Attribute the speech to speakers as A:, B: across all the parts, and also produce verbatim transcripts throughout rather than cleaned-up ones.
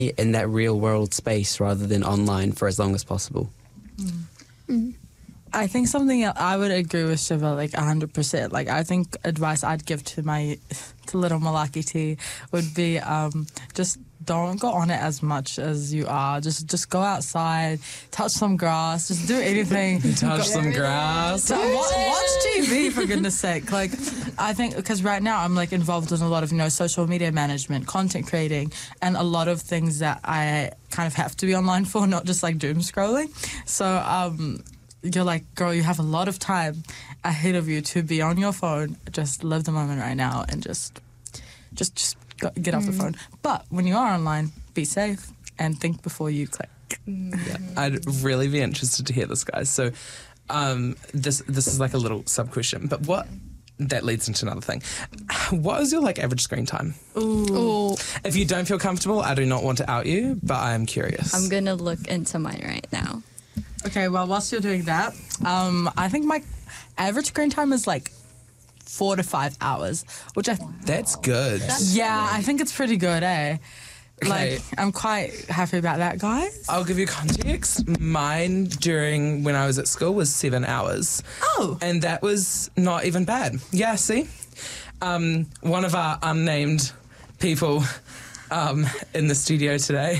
A: in that real world space rather than online for as long as possible.
B: Mm. Mm. I think something I would agree with Shiva like one hundred percent. Like, I think advice I'd give to my to little Malaki T would be um, just don't go on it as much as you are. Just just go outside, touch some grass, just do anything.
C: touch go, some grass.
B: So, watch, watch T V, for goodness sake. Like, I think, because right now I'm like involved in a lot of, you know, social media management, content creating, and a lot of things that I kind of have to be online for, not just like doom scrolling. So, um... you're like, girl, you have a lot of time ahead of you to be on your phone. Just live the moment right now and just just, just go, get off mm. the phone. But when you are online, be safe and think before you click.
C: Mm. Yeah, I'd really be interested to hear this, guys. So um, this this is like a little sub-question, but what... that leads into another thing. What is your, like, average screen time?
B: Ooh.
D: Ooh.
C: If you don't feel comfortable, I do not want to out you, but I am curious.
D: I'm going to look into mine right now.
B: Okay, well, whilst you're doing that, um, I think my average screen time is like four to five hours, which I...
C: That's good.
B: That's yeah, good. I think it's pretty good, eh? Okay. Like, I'm quite happy about that, guys.
C: I'll give you context. Mine during when I was at school was seven hours.
B: Oh.
C: And that was not even bad. Yeah, see? Um, one of our unnamed people um, in the studio today...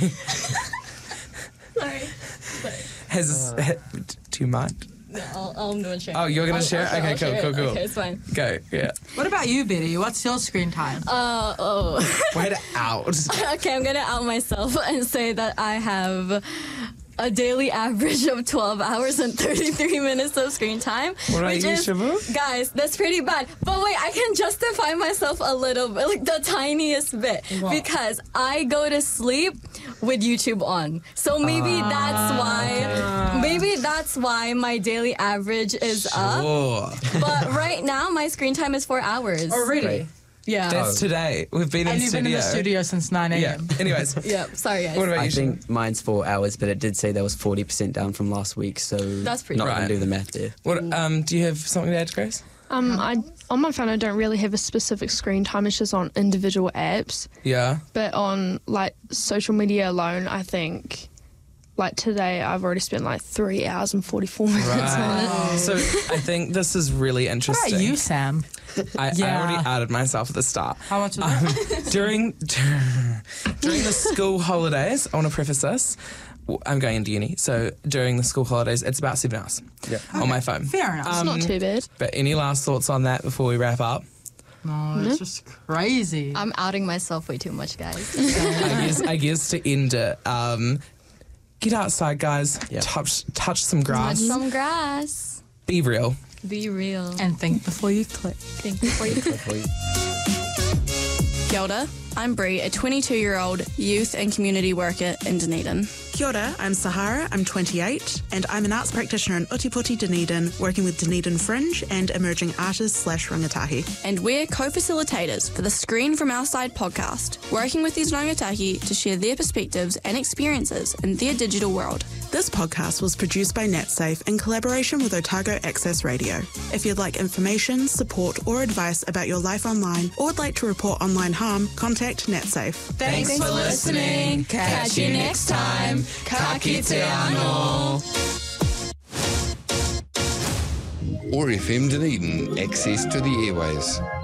D: Sorry. Sorry.
C: Has, uh, ha, do you mind?
D: No, I'll, I'm going to share.
C: Oh, you're going to share?
D: I'll,
C: okay,
D: I'll
C: cool,
D: share
C: cool, cool.
D: Okay, it's fine.
C: Go, yeah.
B: What about you, Biddy? What's your screen time?
D: Uh, oh.
C: Way to out.
D: Okay, I'm going to out myself and say that I have a daily average of twelve hours and thirty-three minutes of screen time.
C: What are you, Shiva?
D: Guys, that's pretty bad. But wait, I can justify myself a little bit, like the tiniest bit. What? Because I go to sleep with YouTube on. So maybe uh, that's why maybe that's why my daily average is
C: sure.
D: up. But right now my screen time is four hours.
B: Oh, really?
A: Right.
D: Yeah.
C: That's today. We've been
B: and
C: in
B: you've
C: studio.
B: been in the studio since nine a.m.
C: Yeah. Anyways.
D: Yeah. Sorry, guys.
C: What about
A: I
C: you?
A: I think mine's four hours, but it did say that was forty percent down from last week, so
D: that's pretty
A: not
C: right.
A: going to do the math there.
C: What, um, do you have something to add, Grace?
E: Um, I on my phone I don't really have a specific screen time. It's just on individual apps.
C: Yeah.
E: But on like social media alone, I think like today I've already spent like three hours and forty-four minutes
C: right.
E: on it.
C: So I think this is really interesting.
B: What about you, Sam?
C: I,
B: yeah.
C: I already outed myself at the start.
B: How much was um,
C: that? during during the school holidays, I want to preface this. I'm going into uni, so during the school holidays, it's about seven hours
A: yeah.
C: on
B: okay.
C: my phone.
B: Fair enough.
E: Um, it's not too bad.
C: But any last thoughts on that before we wrap up?
B: No, mm-hmm. It's just crazy.
D: I'm outing myself way too much, guys.
C: I guess I guess to end it, um, get outside, guys.
A: Yep.
C: Touch touch some grass.
D: Touch some grass.
C: Be real.
D: Be real.
B: And think before you click.
D: Think before you click.
F: Kia ora, I'm Bree, a twenty-two-year-old youth and community worker in Dunedin.
G: Kia ora, I'm Sahara, I'm twenty-eight, and I'm an arts practitioner in Ōtepoti, Dunedin, working with Dunedin Fringe and emerging artists slash rangatahi.
F: And we're co-facilitators for the Screen From Our Side podcast, working with these rangatahi to share their perspectives and experiences in their digital world.
G: This podcast was produced by NetSafe in collaboration with Otago Access Radio. If you'd like information, support, or advice about your life online, or would like to report online harm, contact NetSafe.
C: Thanks, Thanks for listening. Catch you next time. Ka kite anō.
H: O R F M Dunedin, access to the airways.